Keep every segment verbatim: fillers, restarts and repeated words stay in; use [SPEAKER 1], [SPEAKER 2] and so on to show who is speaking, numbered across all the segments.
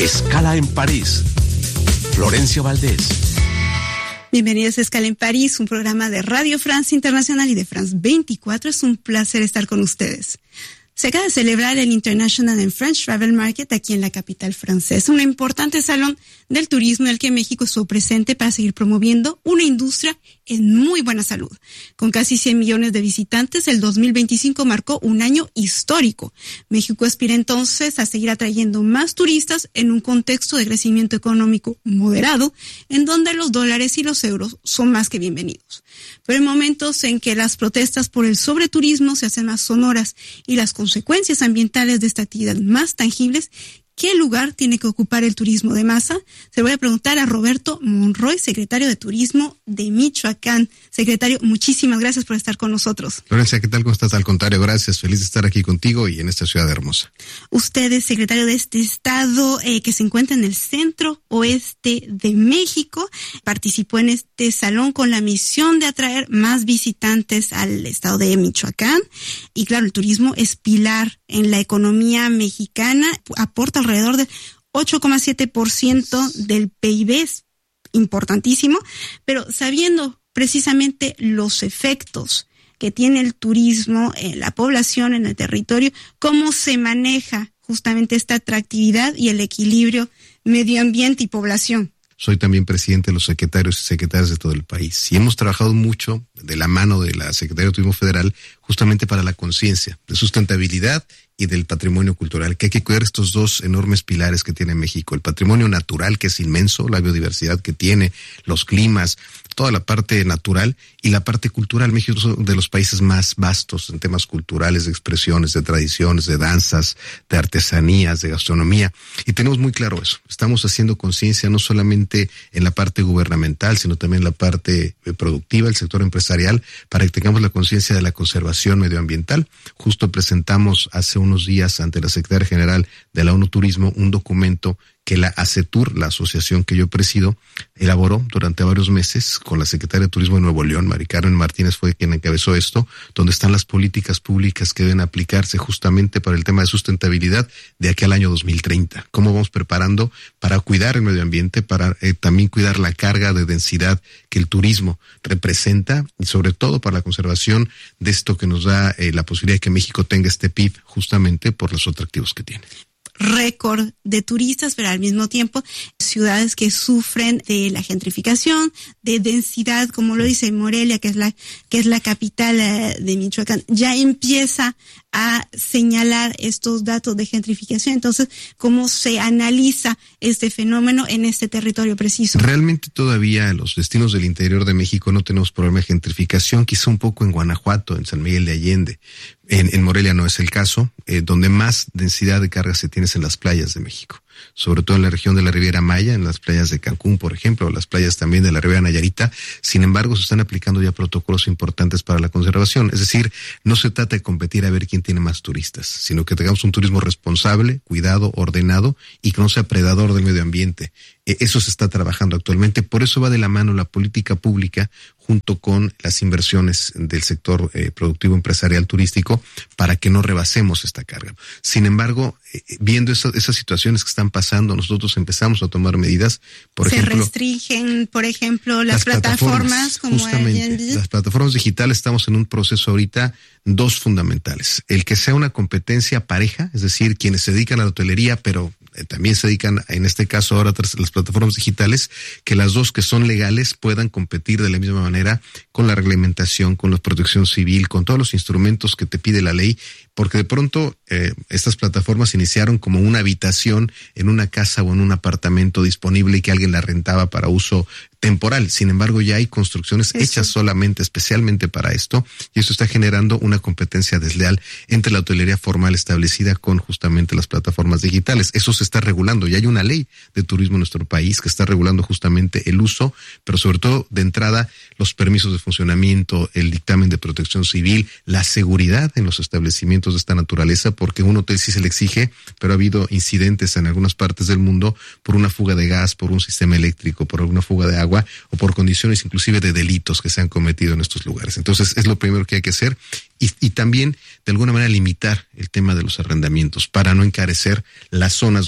[SPEAKER 1] Escala en París. Florencia Valdés.
[SPEAKER 2] Bienvenidos a Escala en París, un programa de Radio France Internacional y de France veinticuatro. Es un placer estar con ustedes. Se acaba de celebrar el International and French Travel Market aquí en la capital francesa, un importante salón del turismo en el que México estuvo presente para seguir promoviendo una industria en muy buena salud. Con casi cien millones de visitantes, el dos mil veinticinco marcó un año histórico. México aspira entonces a seguir atrayendo más turistas en un contexto de crecimiento económico moderado, en donde los dólares y los euros son más que bienvenidos. Pero en momentos en que las protestas por el sobreturismo se hacen más sonoras y las consecuencias ambientales de esta actividad más tangibles, ¿qué lugar tiene que ocupar el turismo de masa? Se lo voy a preguntar a Roberto Monroy, secretario de Turismo de Michoacán. Secretario, muchísimas gracias por estar con nosotros.
[SPEAKER 3] Florencia, ¿qué tal? ¿Cómo estás? Al contrario, gracias. Feliz de estar aquí contigo y en esta ciudad hermosa.
[SPEAKER 2] Usted es secretario de este estado eh, que se encuentra en el centro oeste de México. Participó en este salón con la misión de atraer más visitantes al estado de Michoacán. Y claro, el turismo es pilar en la economía mexicana, aporta alrededor del ocho coma siete por ciento del P I B, es importantísimo, pero sabiendo precisamente los efectos que tiene el turismo en la población, en el territorio, cómo se maneja justamente esta atractividad y el equilibrio medio ambiente y población.
[SPEAKER 3] Soy también presidente de los secretarios y secretarias de todo el país y hemos trabajado mucho de la mano de la Secretaría de Turismo Federal justamente para la conciencia de sustentabilidad y del patrimonio cultural, que hay que cuidar estos dos enormes pilares que tiene México, el patrimonio natural, que es inmenso, la biodiversidad que tiene, los climas, toda la parte natural, y la parte cultural. México es uno de los países más vastos en temas culturales, de expresiones, de tradiciones, de danzas, de artesanías, de gastronomía, y tenemos muy claro eso. Estamos haciendo conciencia no solamente en la parte gubernamental, sino también en la parte productiva, el sector empresarial, para que tengamos la conciencia de la conservación medioambiental. Justo presentamos hace unos días ante la Secretaría General de la ONU Turismo un documento que la ACETUR, la asociación que yo presido, elaboró durante varios meses con la Secretaria de Turismo de Nuevo León, Mari Carmen Martínez fue quien encabezó esto, donde están las políticas públicas que deben aplicarse justamente para el tema de sustentabilidad de aquí al año dos mil treinta. Cómo vamos preparando para cuidar el medio ambiente, para eh, también cuidar la carga de densidad que el turismo representa y sobre todo para la conservación de esto que nos da eh, la posibilidad de que México tenga este P I B justamente por los atractivos que tiene.
[SPEAKER 2] Récord de turistas, pero al mismo tiempo ciudades que sufren de la gentrificación, de densidad, como lo dice Morelia, que es la que es la capital eh, de Michoacán, ya empieza a señalar estos datos de gentrificación. Entonces, ¿cómo se analiza este fenómeno en este territorio preciso?
[SPEAKER 3] Realmente todavía en los destinos del interior de México no tenemos problema de gentrificación, quizá un poco en Guanajuato, en San Miguel de Allende. En, en Morelia no es el caso. Eh, donde más densidad de carga se tiene es en las playas de México, sobre todo en la región de la Riviera Maya, en las playas de Cancún, por ejemplo, o las playas también de la Riviera Nayarita. Sin embargo, se están aplicando ya protocolos importantes para la conservación. Es decir, no se trata de competir a ver quién tiene más turistas, sino que tengamos un turismo responsable, cuidado, ordenado y que no sea predador del medio ambiente. Eh, eso se está trabajando actualmente. Por eso va de la mano la política pública junto con las inversiones del sector eh, productivo empresarial turístico para que no rebasemos esta carga. Sin embargo, eh, viendo esa, esas situaciones que están pasando, nosotros empezamos a tomar medidas. Por
[SPEAKER 2] Se
[SPEAKER 3] ejemplo,
[SPEAKER 2] restringen, por ejemplo, las, las plataformas, plataformas como
[SPEAKER 3] justamente, las plataformas digitales. Estamos en un proceso ahorita, dos fundamentales. El que sea una competencia pareja, es decir, quienes se dedican a la hotelería, pero eh, también se dedican, en este caso ahora las plataformas digitales, que las dos que son legales puedan competir de la misma manera con la reglamentación, con la protección civil, con todos los instrumentos que te pide la ley, porque de pronto eh, estas plataformas iniciaron como una habitación en una casa o en un apartamento disponible y que alguien la rentaba para uso temporal. Sin embargo, ya hay construcciones Eso. hechas solamente, especialmente para esto, y esto está generando una competencia desleal entre la hotelería formal establecida con justamente las plataformas digitales. Eso se está regulando, y hay una ley de turismo en nuestro país que está regulando justamente el uso, pero sobre todo de entrada los permisos de funcionamiento, el dictamen de protección civil, la seguridad en los establecimientos de esta naturaleza, porque un hotel sí se le exige, pero ha habido incidentes en algunas partes del mundo por una fuga de gas, por un sistema eléctrico, por una fuga de agua, o por condiciones inclusive de delitos que se han cometido en estos lugares. Entonces es lo primero que hay que hacer y, y también de alguna manera limitar el tema de los arrendamientos para no encarecer las zonas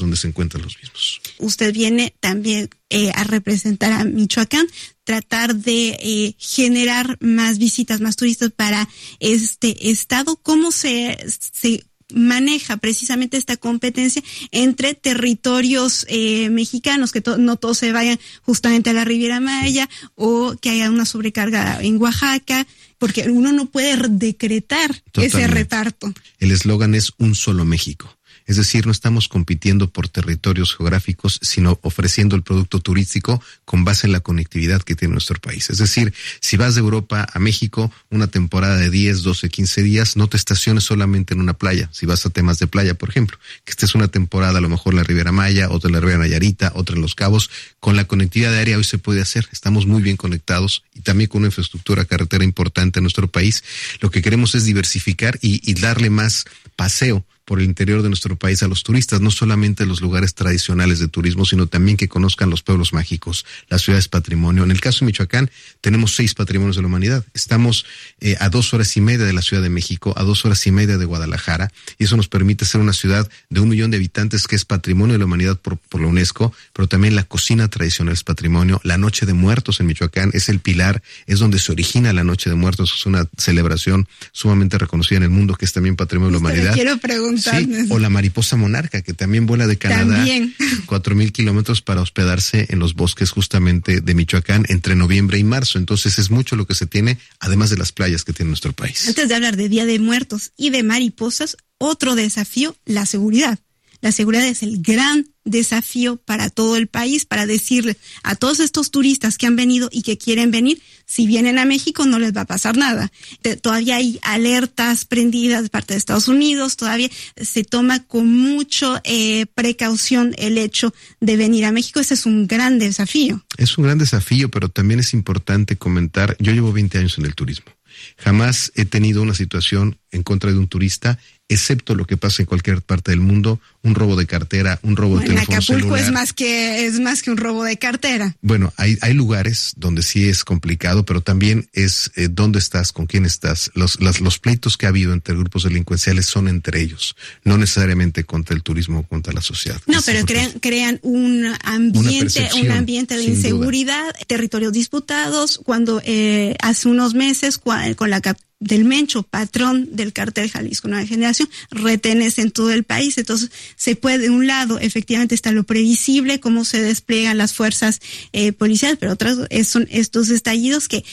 [SPEAKER 3] donde se encuentran los mismos.
[SPEAKER 2] Usted viene también eh, a representar a Michoacán, tratar de eh, generar más visitas, más turistas para este estado. ¿Cómo se, se maneja precisamente esta competencia entre territorios eh, mexicanos, que to- no todos se vayan justamente a la Riviera Maya, o que haya una sobrecarga en Oaxaca? Porque uno no puede decretar Totalmente. Ese reparto.
[SPEAKER 3] El eslogan es un solo México. Es decir, no estamos compitiendo por territorios geográficos, sino ofreciendo el producto turístico con base en la conectividad que tiene nuestro país. Es decir, si vas de Europa a México, una temporada de diez, doce, quince días, no te estaciones solamente en una playa. Si vas a temas de playa, por ejemplo, que estés una temporada a lo mejor en la Riviera Maya, otra en la Riviera Nayarita, otra en Los Cabos. Con la conectividad aérea hoy se puede hacer. Estamos muy bien conectados y también con una infraestructura carretera importante en nuestro país. Lo que queremos es diversificar y, y darle más paseo por el interior de nuestro país a los turistas, no solamente los lugares tradicionales de turismo, sino también que conozcan los pueblos mágicos, las ciudades patrimonio. En el caso de Michoacán, tenemos seis patrimonios de la humanidad. Estamos eh, a dos horas y media de la Ciudad de México, a dos horas y media de Guadalajara, y eso nos permite ser una ciudad de un millón de habitantes que es patrimonio de la humanidad por, por la UNESCO, pero también la cocina tradicional es patrimonio. La Noche de Muertos en Michoacán es el pilar, es donde se origina la Noche de Muertos, es una celebración sumamente reconocida en el mundo, que es también patrimonio de la humanidad.
[SPEAKER 2] Quiero preguntar.
[SPEAKER 3] Sí, o la mariposa monarca, que también vuela de Canadá cuatro mil kilómetros para hospedarse en los bosques justamente de Michoacán entre noviembre y marzo. Entonces es mucho lo que se tiene, además de las playas que tiene nuestro país.
[SPEAKER 2] Antes de hablar de Día de Muertos y de mariposas, otro desafío, la seguridad. La seguridad es el gran desafío para todo el país, para decirle a todos estos turistas que han venido y que quieren venir, si vienen a México no les va a pasar nada. Te, todavía hay alertas prendidas de parte de Estados Unidos, todavía se toma con mucho eh, precaución el hecho de venir a México. Ese es un gran desafío.
[SPEAKER 3] Es un gran desafío, pero también es importante comentar, yo llevo veinte años en el turismo. Jamás he tenido una situación en contra de un turista, excepto lo que pasa en cualquier parte del mundo, un robo de cartera, un robo bueno, de teléfono celular.
[SPEAKER 2] En Acapulco es más que es más que un robo de cartera.
[SPEAKER 3] Bueno, hay hay lugares donde sí es complicado, pero también es eh, dónde estás, con quién estás. Los las, los pleitos que ha habido entre grupos delincuenciales son entre ellos, no necesariamente contra el turismo o contra la sociedad.
[SPEAKER 2] No, es pero crean crean un ambiente, un ambiente de inseguridad, duda. Territorios disputados. Cuando eh, hace unos meses con la cap del Mencho, patrón del cártel Jalisco Nueva Generación, retenes en todo el país. Entonces, se puede, de un lado, efectivamente está lo previsible, cómo se despliegan las fuerzas eh, policiales, pero otras son estos estallidos que,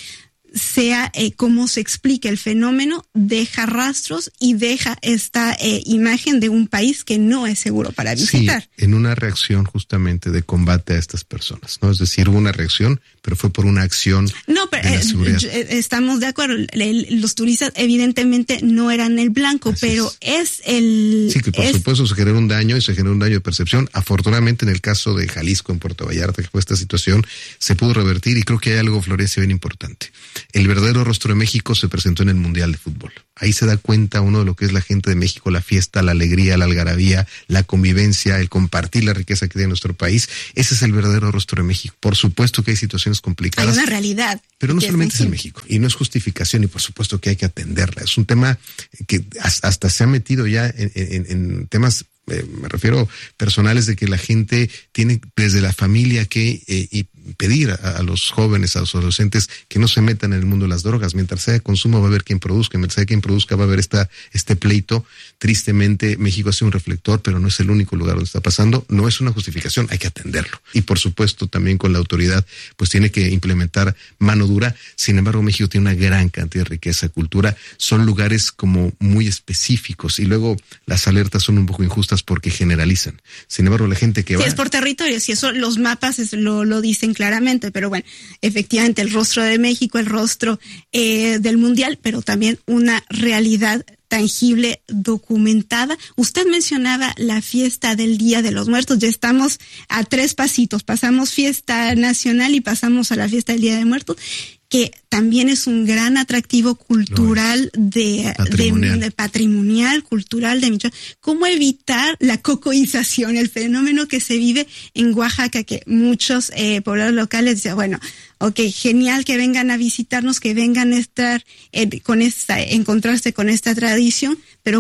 [SPEAKER 2] sea eh, cómo se explica el fenómeno, deja rastros y deja esta eh, imagen de un país que no es seguro para visitar.
[SPEAKER 3] Sí, en una reacción justamente de combate a estas personas, ¿no? Es decir, hubo una reacción, pero fue por una acción
[SPEAKER 2] no, pero,
[SPEAKER 3] de la seguridad.
[SPEAKER 2] Eh, estamos de acuerdo, los turistas evidentemente no eran el blanco, Así pero es. es el...
[SPEAKER 3] Sí, que por
[SPEAKER 2] es...
[SPEAKER 3] supuesto se generó un daño y se generó un daño de percepción. Afortunadamente, en el caso de Jalisco, en Puerto Vallarta, que fue esta situación, se pudo revertir y creo que hay algo, Florencia, bien importante. El verdadero rostro de México se presentó en el Mundial de Fútbol. Ahí se da cuenta uno de lo que es la gente de México, la fiesta, la alegría, la algarabía, la convivencia, el compartir la riqueza que tiene nuestro país. Ese es el verdadero rostro de México. Por supuesto que hay situaciones complicadas.
[SPEAKER 2] Hay una realidad.
[SPEAKER 3] Pero no solamente es en México. Y no es justificación y por supuesto que hay que atenderla. Es un tema que hasta se ha metido ya en, en, en temas... Eh, me refiero personales de que la gente tiene desde la familia que eh, y pedir a, a los jóvenes, a los adolescentes que no se metan en el mundo de las drogas. Mientras haya consumo va a haber quien produzca, mientras haya quien produzca va a haber esta, este pleito. Tristemente México ha sido un reflector, pero no es el único lugar donde está pasando. No es una justificación, hay que atenderlo. Y por supuesto también con la autoridad pues tiene que implementar mano dura. Sin embargo, México tiene una gran cantidad de riqueza, cultura. Son lugares como muy específicos y luego las alertas son un poco injustas porque generalizan. Sin embargo, la gente que
[SPEAKER 2] sí,
[SPEAKER 3] va...
[SPEAKER 2] es por territorios y eso los mapas es, lo, lo dicen claramente, pero bueno, efectivamente el rostro de México, el rostro eh, del Mundial, pero también una realidad tangible, documentada. Usted mencionaba la fiesta del Día de los Muertos, ya estamos a tres pasitos, pasamos fiesta nacional y pasamos a la fiesta del Día de Muertos, que también es un gran atractivo cultural de patrimonial. De, de patrimonial, cultural de Michoacán. ¿Cómo evitar la cocoización, el fenómeno que se vive en Oaxaca, que muchos eh, pobladores locales dicen, bueno, ok, genial que vengan a visitarnos, que vengan a estar eh, con esta, encontrarse con esta tradición, pero bueno,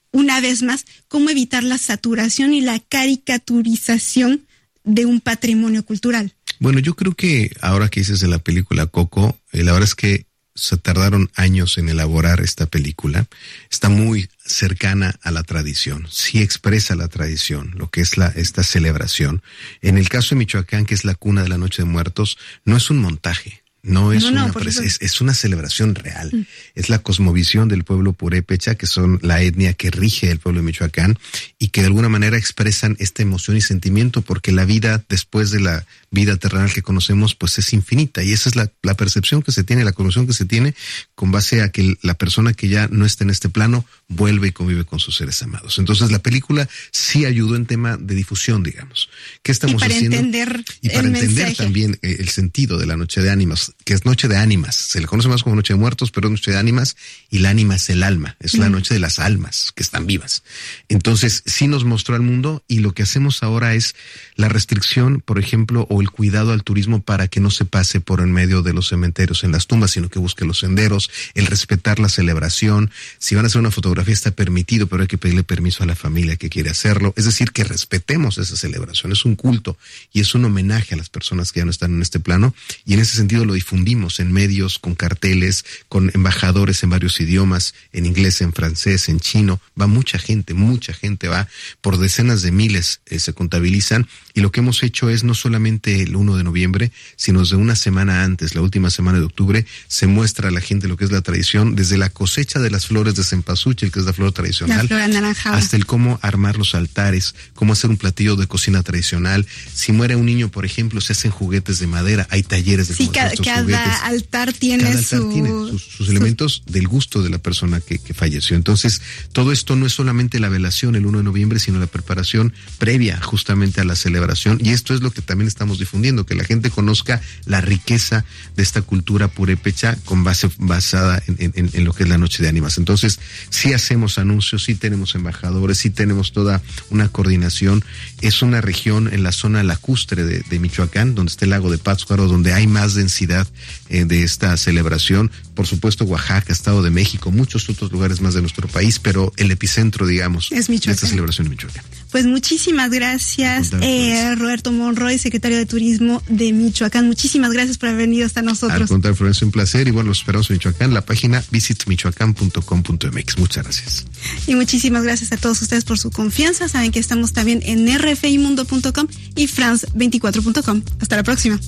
[SPEAKER 2] una vez más, cómo evitar la saturación y la caricaturización de un patrimonio cultural.
[SPEAKER 3] Bueno, yo creo que ahora que dices de la película Coco, eh, la verdad es que se tardaron años en elaborar esta película. Está muy cercana a la tradición, sí expresa la tradición, lo que es la esta celebración. En el caso de Michoacán, que es la cuna de la Noche de Muertos, no es un montaje. No es, no, no, una, es, es una celebración real. Mm. Es la cosmovisión del pueblo purépecha, que son la etnia que rige el pueblo de Michoacán y que de alguna manera expresan esta emoción y sentimiento, porque la vida después de la vida terrenal que conocemos pues es infinita, y esa es la, la percepción que se tiene, la conocimiento que se tiene con base a que la persona que ya no está en este plano vuelve y convive con sus seres amados. Entonces la película sí ayudó en tema de difusión, digamos. ¿Qué estamos
[SPEAKER 2] y para
[SPEAKER 3] haciendo?
[SPEAKER 2] Entender
[SPEAKER 3] y para
[SPEAKER 2] el
[SPEAKER 3] entender
[SPEAKER 2] mensaje.
[SPEAKER 3] también eh, el sentido de la Noche de Ánimas, que es Noche de Ánimas. Se le conoce más como Noche de Muertos, pero es Noche de Ánimas, y la ánima es el alma, es mm. la noche de las almas que están vivas. Entonces sí nos mostró al mundo, y lo que hacemos ahora es la restricción, por ejemplo, o el cuidado al turismo para que no se pase por en medio de los cementerios en las tumbas, sino que busque los senderos, el respetar la celebración. Si van a hacer una fotografía está permitido, pero hay que pedirle permiso a la familia que quiere hacerlo. Es decir, que respetemos esa celebración. Es un culto y es un homenaje a las personas que ya no están en este plano, y en ese sentido lo difundimos en medios, con carteles, con embajadores en varios idiomas, en inglés, en francés, en chino. Va mucha gente, mucha gente va, por decenas de miles eh, se contabilizan, y lo que hemos hecho es no solamente el uno de noviembre, sino desde una semana antes, la última semana de octubre, se muestra a la gente lo que es la tradición, desde la cosecha de las flores de cempasúchil, que es la flor tradicional,
[SPEAKER 2] la flor anaranjada,
[SPEAKER 3] hasta el cómo armar los altares, cómo hacer un platillo de cocina tradicional. Si muere un niño, por ejemplo, se hacen juguetes de madera, hay talleres de
[SPEAKER 2] sí,
[SPEAKER 3] cómo hacer estos
[SPEAKER 2] cada
[SPEAKER 3] juguetes.
[SPEAKER 2] altar tiene
[SPEAKER 3] cada altar
[SPEAKER 2] su...
[SPEAKER 3] tiene sus, sus elementos su... del gusto de la persona que, que falleció. Entonces, todo esto no es solamente la velación el uno de noviembre, sino la preparación previa justamente a la celebración, y esto es lo que también estamos difundiendo, que la gente conozca la riqueza de esta cultura purépecha con base basada en, en, en lo que es la Noche de Ánimas. Entonces, sí hacemos anuncios, sí tenemos embajadores, sí tenemos toda una coordinación. Es una región en la zona lacustre de, de Michoacán, donde está el lago de Pátzcuaro, donde hay más densidad eh, de esta celebración. Por supuesto, Oaxaca, Estado de México, muchos otros lugares más de nuestro país, pero el epicentro, digamos,
[SPEAKER 2] es Michoacán.
[SPEAKER 3] De esta celebración en Michoacán.
[SPEAKER 2] Pues muchísimas gracias, eh, Roberto Monroy, secretario de Turismo de Michoacán. Muchísimas gracias por haber venido hasta nosotros.
[SPEAKER 3] Al contrario, Florencia, un placer. Y bueno, los esperamos en Michoacán, la página visit michoacán punto com punto m x. Muchas gracias.
[SPEAKER 2] Y muchísimas gracias a todos ustedes por su confianza. Saben que estamos también en r f i mundo punto com y france veinticuatro punto com. Hasta la próxima.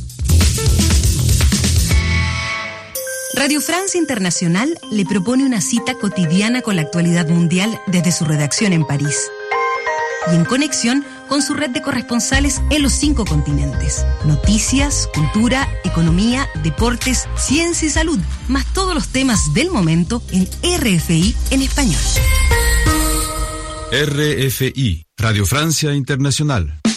[SPEAKER 4] Radio France Internacional le propone una cita cotidiana con la actualidad mundial desde su redacción en París y en conexión con su red de corresponsales en los cinco continentes. Noticias, cultura, economía, deportes, ciencia y salud, más todos los temas del momento en R F I en español.
[SPEAKER 5] R F I, Radio Francia Internacional.